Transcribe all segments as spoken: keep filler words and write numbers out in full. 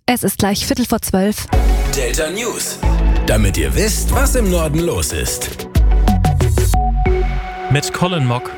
Es ist gleich Viertel vor zwölf. Delta News. Damit ihr wisst, was im Norden los ist. Mit Colin Mock.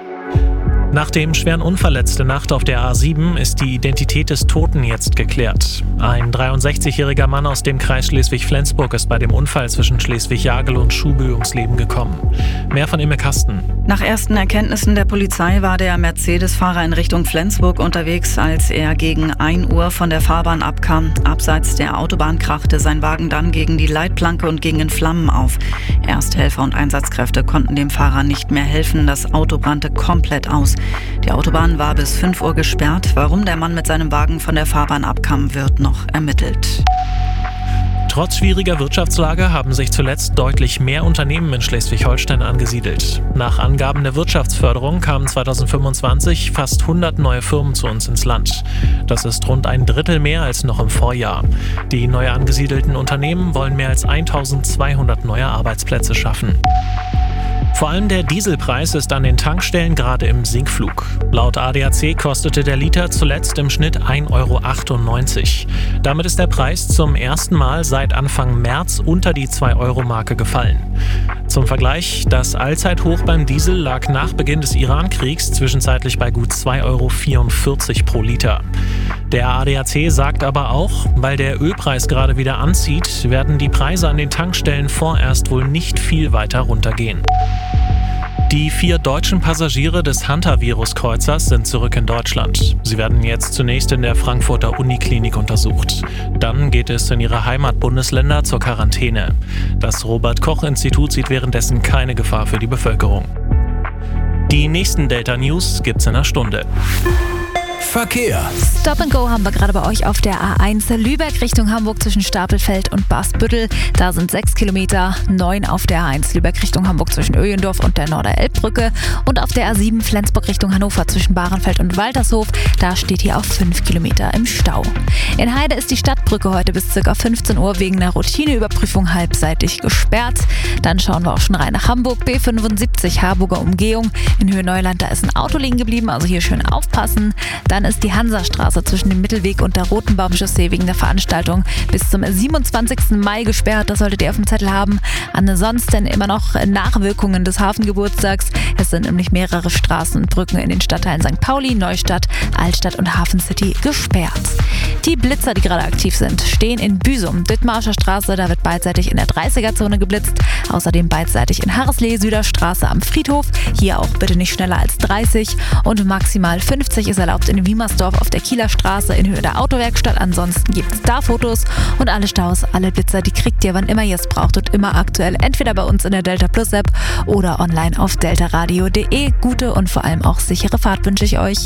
Nach dem schweren Unfall letzte Nacht auf der A sieben ist die Identität des Toten jetzt geklärt. Ein dreiundsechzigjähriger Mann aus dem Kreis Schleswig-Flensburg ist bei dem Unfall zwischen Schleswig-Jagel und Schubü ums Leben gekommen. Mehr von Imme Kasten. Nach ersten Erkenntnissen der Polizei war der Mercedes-Fahrer in Richtung Flensburg unterwegs, als er gegen ein Uhr von der Fahrbahn abkam. Abseits der Autobahn krachte sein Wagen dann gegen die Leitplanke und ging in Flammen auf. Ersthelfer und Einsatzkräfte konnten dem Fahrer nicht mehr helfen. Das Auto brannte komplett aus. Die Autobahn war bis fünf Uhr gesperrt. Warum der Mann mit seinem Wagen von der Fahrbahn abkam, wird noch ermittelt. Trotz schwieriger Wirtschaftslage haben sich zuletzt deutlich mehr Unternehmen in Schleswig-Holstein angesiedelt. Nach Angaben der Wirtschaftsförderung kamen zweitausendfünfundzwanzig fast hundert neue Firmen zu uns ins Land. Das ist rund ein Drittel mehr als noch im Vorjahr. Die neu angesiedelten Unternehmen wollen mehr als eintausendzweihundert neue Arbeitsplätze schaffen. Vor allem der Dieselpreis ist an den Tankstellen gerade im Sinkflug. Laut A D A C kostete der Liter zuletzt im Schnitt ein Euro achtundneunzig. Damit ist der Preis zum ersten Mal seit Anfang März unter die zwei Euro Marke gefallen. Zum Vergleich, das Allzeithoch beim Diesel lag nach Beginn des Iran-Kriegs zwischenzeitlich bei gut zwei Euro vierundvierzig pro Liter. Der A D A C sagt aber auch, weil der Ölpreis gerade wieder anzieht, werden die Preise an den Tankstellen vorerst wohl nicht viel weiter runtergehen. Die vier deutschen Passagiere des Hantavirus-Kreuzers sind zurück in Deutschland. Sie werden jetzt zunächst in der Frankfurter Uniklinik untersucht. Dann geht es in ihre Heimatbundesländer zur Quarantäne. Das Robert-Koch-Institut sieht währenddessen keine Gefahr für die Bevölkerung. Die nächsten Delta News gibt's in einer Stunde. Verkehr. Stop and Go haben wir gerade bei euch auf der A eins Lübeck Richtung Hamburg zwischen Stapelfeld und Basbüttel. Da sind sechs Kilometer, neun auf der A eins Lübeck Richtung Hamburg zwischen Öjendorf und der Norderelbbrücke. Und auf der A sieben Flensburg Richtung Hannover zwischen Bahrenfeld und Waltershof. Da steht hier auf fünf Kilometer im Stau. In Heide ist die Stadtbrücke heute bis ca. fünfzehn Uhr wegen einer Routineüberprüfung halbseitig gesperrt. Dann schauen wir auch schon rein nach Hamburg. B fünfundsiebzig Harburger Umgehung. In Höhe Neuland, da ist ein Auto liegen geblieben, also hier schön aufpassen. Dann ist die Hansastraße zwischen dem Mittelweg und der Rotenbaumchaussee wegen der Veranstaltung bis zum siebenundzwanzigsten Mai gesperrt. Das solltet ihr auf dem Zettel haben. Ansonsten immer noch Nachwirkungen des Hafengeburtstags. Es sind nämlich mehrere Straßen und Brücken in den Stadtteilen Sankt Pauli, Neustadt, Altstadt und Hafen City gesperrt. Die Blitzer, die gerade aktiv sind, stehen in Büsum, Dithmarscher Straße. Da wird beidseitig in der dreißiger-Zone geblitzt. Außerdem beidseitig in Harreslee, Süderstraße am Friedhof. Hier auch bitte nicht schneller als dreißig. Und maximal fünfzig ist erlaubt in Wiemersdorf auf der Kieler Straße in Höhe der Autowerkstatt. Ansonsten gibt es da Fotos und alle Staus, alle Blitzer, die kriegt ihr, wann immer ihr es braucht und immer aktuell, entweder bei uns in der Delta Plus App oder online auf deltaradio punkt de. Gute und vor allem auch sichere Fahrt wünsche ich euch.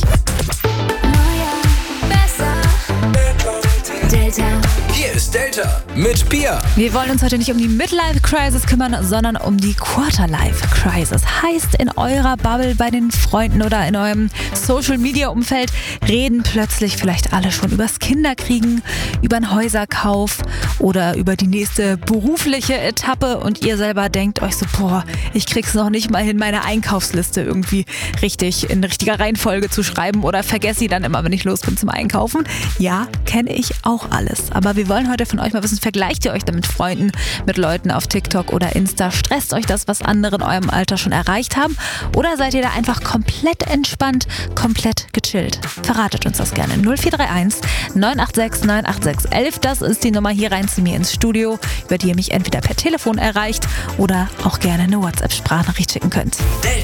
Delta. Hier ist Delta mit Pia. Wir wollen uns heute nicht um die Midlife-Crisis kümmern, sondern um die Quarterlife-Crisis. Heißt, in eurer Bubble, bei den Freunden oder in eurem Social-Media-Umfeld reden plötzlich vielleicht alle schon übers Kinderkriegen, über einen Häuserkauf oder über die nächste berufliche Etappe und ihr selber denkt euch so, boah, ich krieg's noch nicht mal hin, meine Einkaufsliste irgendwie richtig in richtiger Reihenfolge zu schreiben oder vergesse sie dann immer, wenn ich los bin zum Einkaufen. Ja, kenne ich auch alles. Aber wir wollen heute von euch mal wissen, vergleicht ihr euch dann mit Freunden, mit Leuten auf TikTok oder Insta? Stresst euch das, was andere in eurem Alter schon erreicht haben? Oder seid ihr da einfach komplett entspannt, komplett gechillt? Verratet uns das gerne. null vier drei eins neun acht sechs neun acht sechs eins eins. Das ist die Nummer hier rein zu mir ins Studio, über die ihr mich entweder per Telefon erreicht oder auch gerne eine WhatsApp-Sprachnachricht schicken könnt.